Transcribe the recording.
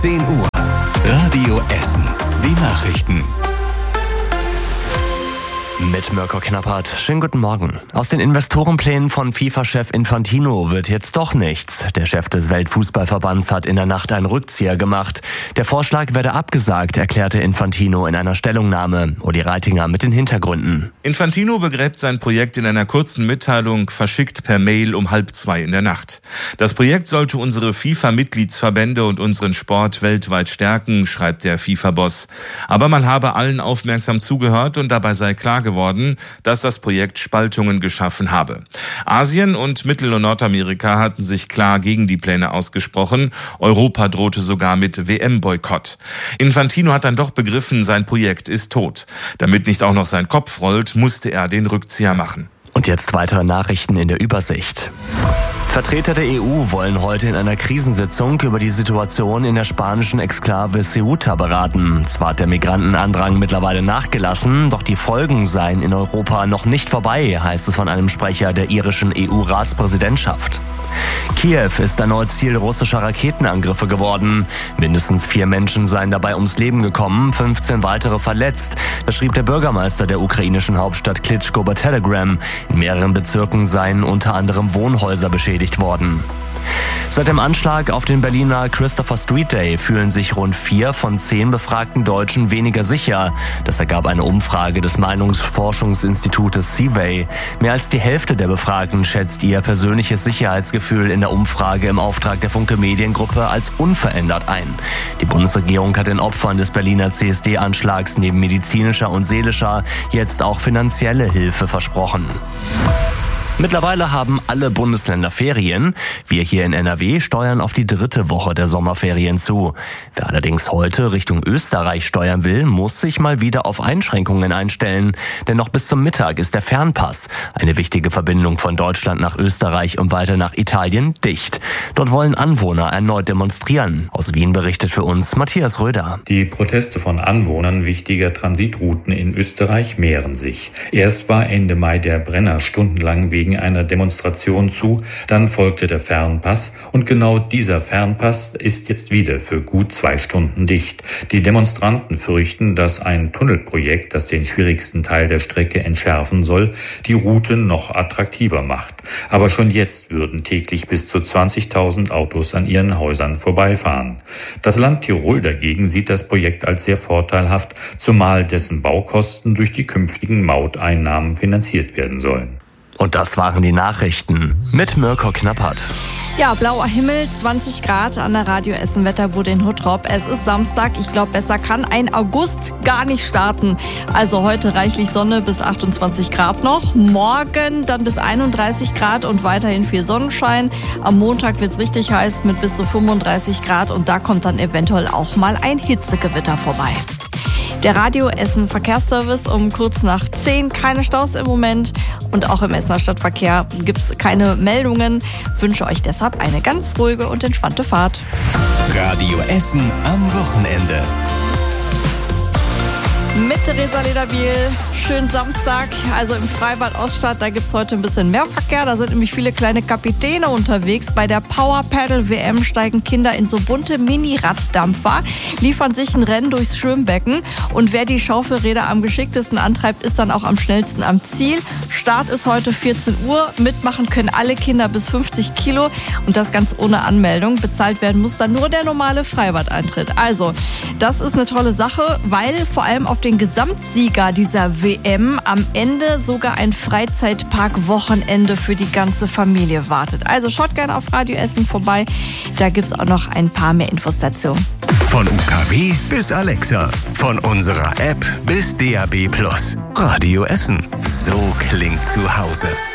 10 Uhr. Radio Essen. Die Nachrichten. Mit Mirko Knappert. Schönen guten Morgen. Aus den Investorenplänen von FIFA-Chef Infantino wird jetzt doch nichts. Der Chef des Weltfußballverbands hat in der Nacht einen Rückzieher gemacht. Der Vorschlag werde abgesagt, erklärte Infantino in einer Stellungnahme. Uli Reitinger mit den Hintergründen. Infantino begräbt sein Projekt in einer kurzen Mitteilung, verschickt per Mail um 1:30 in der Nacht. Das Projekt sollte unsere FIFA-Mitgliedsverbände und unseren Sport weltweit stärken, schreibt der FIFA-Boss. Aber man habe allen aufmerksam zugehört und dabei sei klar geworden, dass das Projekt Spaltungen geschaffen habe. Asien und Mittel- und Nordamerika hatten sich klar gegen die Pläne ausgesprochen. Europa drohte sogar mit WM-Boykott. Infantino hat dann doch begriffen, sein Projekt ist tot. Damit nicht auch noch sein Kopf rollt, musste er den Rückzieher machen. Und jetzt weitere Nachrichten in der Übersicht. Vertreter der EU wollen heute in einer Krisensitzung über die Situation in der spanischen Exklave Ceuta beraten. Zwar hat der Migrantenandrang mittlerweile nachgelassen, doch die Folgen seien in Europa noch nicht vorbei, heißt es von einem Sprecher der irischen EU-Ratspräsidentschaft. Kiew ist erneut Ziel russischer Raketenangriffe geworden. Mindestens 4 Menschen seien dabei ums Leben gekommen, 15 weitere verletzt. Das schrieb der Bürgermeister der ukrainischen Hauptstadt Klitschko bei Telegram. In mehreren Bezirken seien unter anderem Wohnhäuser beschädigt worden. Seit dem Anschlag auf den Berliner Christopher Street Day fühlen sich rund 4 von 10 befragten Deutschen weniger sicher. Das ergab eine Umfrage des Meinungsforschungsinstitutes Seaway. Mehr als die Hälfte der Befragten schätzt ihr persönliches Sicherheitsgefühl in der Umfrage im Auftrag der Funke Mediengruppe als unverändert ein. Die Bundesregierung hat den Opfern des Berliner CSD-Anschlags neben medizinischer und seelischer jetzt auch finanzielle Hilfe versprochen. Mittlerweile haben alle Bundesländer Ferien. Wir hier in NRW steuern auf die 3. Woche der Sommerferien zu. Wer allerdings heute Richtung Österreich steuern will, muss sich mal wieder auf Einschränkungen einstellen. Denn noch bis zum Mittag ist der Fernpass, eine wichtige Verbindung von Deutschland nach Österreich und weiter nach Italien, dicht. Dort wollen Anwohner erneut demonstrieren. Aus Wien berichtet für uns Matthias Röder. Die Proteste von Anwohnern wichtiger Transitrouten in Österreich mehren sich. Erst war Ende Mai der Brenner stundenlang wegen einer Demonstration zu, dann folgte der Fernpass und genau dieser Fernpass ist jetzt wieder für gut 2 Stunden dicht. Die Demonstranten fürchten, dass ein Tunnelprojekt, das den schwierigsten Teil der Strecke entschärfen soll, die Route noch attraktiver macht. Aber schon jetzt würden täglich bis zu 20.000 Autos an ihren Häusern vorbeifahren. Das Land Tirol dagegen sieht das Projekt als sehr vorteilhaft, zumal dessen Baukosten durch die künftigen Mauteinnahmen finanziert werden sollen. Und das waren die Nachrichten mit Mirko Knappert. Ja, blauer Himmel, 20 Grad an der Radio Essen Wetterbude in Hottrop. Es ist Samstag, ich glaube, besser kann ein August gar nicht starten. Also heute reichlich Sonne bis 28 Grad noch. Morgen dann bis 31 Grad und weiterhin viel Sonnenschein. Am Montag wird's richtig heiß mit bis zu 35 Grad und da kommt dann eventuell auch mal ein Hitzegewitter vorbei. Der Radio Essen Verkehrsservice um kurz nach 10. Keine Staus im Moment und auch im Essener Stadtverkehr gibt's keine Meldungen. Wünsche euch deshalb eine ganz ruhige und entspannte Fahrt. Radio Essen am Wochenende. Mit Theresa Lederbiel. Schönen Samstag, also im Freibad Oststadt, da gibt's heute ein bisschen mehr Verkehr. Da sind nämlich viele kleine Kapitäne unterwegs. Bei der Power Paddle WM steigen Kinder in so bunte Mini-Raddampfer, liefern sich ein Rennen durchs Schwimmbecken. Und wer die Schaufelräder am geschicktesten antreibt, ist dann auch am schnellsten am Ziel. Start ist heute 14 Uhr. Mitmachen können alle Kinder bis 50 Kilo und das ganz ohne Anmeldung. Bezahlt werden muss dann nur der normale Freibadeintritt. Also, das ist eine tolle Sache, weil vor allem auf den Gesamtsieger dieser WM am Ende sogar ein Freizeitpark-Wochenende für die ganze Familie wartet. Also schaut gerne auf Radio Essen vorbei, da gibt's auch noch ein paar mehr Infos dazu. Von UKW bis Alexa, von unserer App bis DAB+. Radio Essen, so klingt zu Hause.